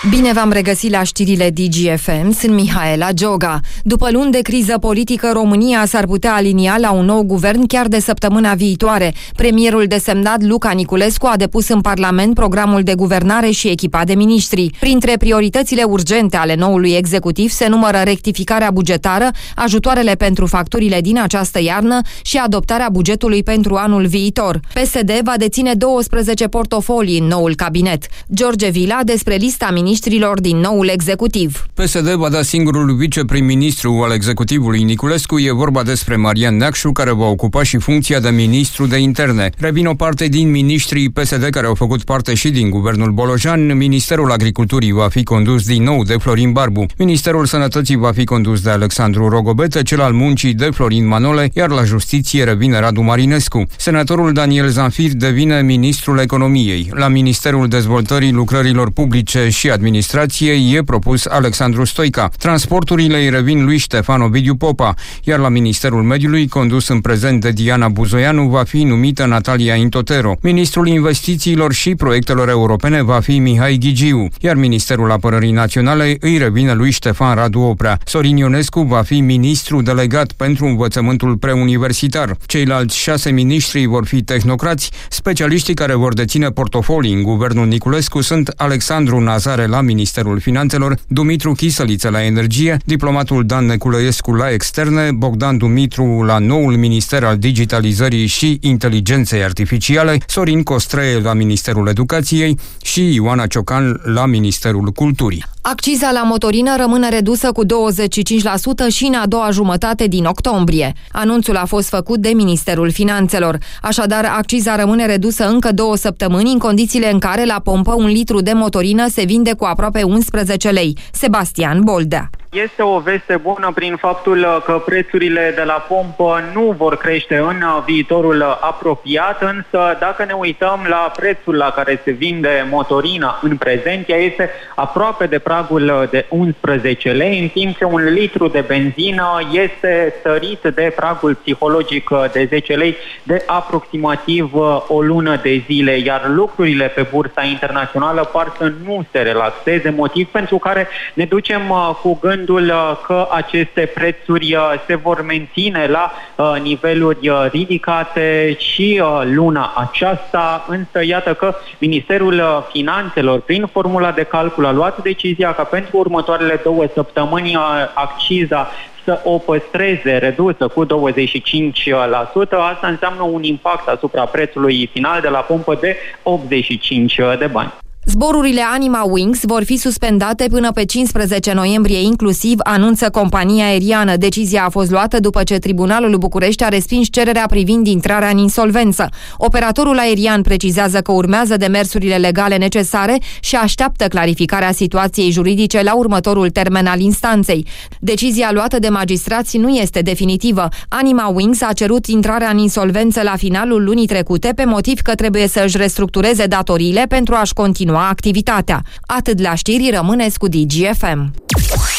Bine v-am regăsit la știrile DGFM, sunt Mihaela Gioga. După luni de criză politică, România s-ar putea alinia la un nou guvern chiar de săptămâna viitoare. Premierul desemnat Luca Niculescu a depus în Parlament programul de guvernare și echipa de miniștri. Printre prioritățile urgente ale noului executiv se numără rectificarea bugetară, ajutoarele pentru facturile din această iarnă și adoptarea bugetului pentru anul viitor. PSD va deține 12 portofolii în noul cabinet. George Vila despre lista miniștrilor din noul executiv. PSD va da singurul viceprim-ministru al executivului Niculescu, e vorba despre Marian Neacșu, care va ocupa și funcția de ministru de interne. Revin o parte din miniștrii PSD care au făcut parte și din guvernul Bolojan. Ministerul Agriculturii va fi condus din nou de Florin Barbu. Ministerul Sănătății va fi condus de Alexandru Rogobete, cel al muncii de Florin Manole, iar la justiție revine Radu Marinescu. Senatorul Daniel Zanfir devine ministrul economiei. La Ministerul Dezvoltării Lucrărilor Publice și Administrației e propus Alexandru Stoica. Transporturile îi revin lui Ștefan Ovidiu Popa, iar la Ministerul Mediului, condus în prezent de Diana Buzoianu, va fi numită Natalia Intotero. Ministrul Investițiilor și Proiectelor Europene va fi Mihai Ghigiu, iar Ministerul Apărării Naționale îi revine lui Ștefan Radu Oprea. Sorin Ionescu va fi ministru delegat pentru învățământul preuniversitar. Ceilalți 6 miniștri vor fi tehnocrați. Specialiștii care vor deține portofolii în guvernul Niculescu sunt Alexandru Nazare la Ministerul Finanțelor, Dumitru Chisăliță la Energie, diplomatul Dan Neculăescu la Externe, Bogdan Dumitru la noul Minister al Digitalizării și Inteligenței Artificiale, Sorin Costree la Ministerul Educației și Ioana Ciocan la Ministerul Culturii. Acciza la motorină rămâne redusă cu 25% și în a doua jumătate din octombrie. Anunțul a fost făcut de Ministerul Finanțelor. Așadar, acciza rămâne redusă încă 2 săptămâni, în condițiile în care la pompă un litru de motorină se vinde cu aproape 11 lei. Sebastian Boldea. Este o veste bună prin faptul că prețurile de la pompă nu vor crește în viitorul apropiat, însă dacă ne uităm la prețul la care se vinde motorina în prezent, ea este aproape de pragul de 11 lei, în timp ce un litru de benzină este sărit de pragul psihologic de 10 lei de aproximativ o lună de zile, iar lucrurile pe bursa internațională par să nu se relaxeze, motiv pentru care ne ducem cu gândul că aceste prețuri se vor menține la niveluri ridicate și luna aceasta, însă iată că Ministerul Finanțelor, prin formula de calcul, a luat decizia ca pentru următoarele 2 săptămâni acciza să o păstreze redusă cu 25%. Asta înseamnă un impact asupra prețului final de la pompă de 85 de bani. Zborurile Anima Wings vor fi suspendate până pe 15 noiembrie inclusiv, anunță compania aeriană. Decizia a fost luată după ce Tribunalul București a respins cererea privind intrarea în insolvență. Operatorul aerian precizează că urmează demersurile legale necesare și așteaptă clarificarea situației juridice la următorul termen al instanței. Decizia luată de magistrați nu este definitivă. Anima Wings a cerut intrarea în insolvență la finalul lunii trecute pe motiv că trebuie să își restructureze datoriile pentru a-și continua activitatea. Atât la știri, rămâneți cu DGFM.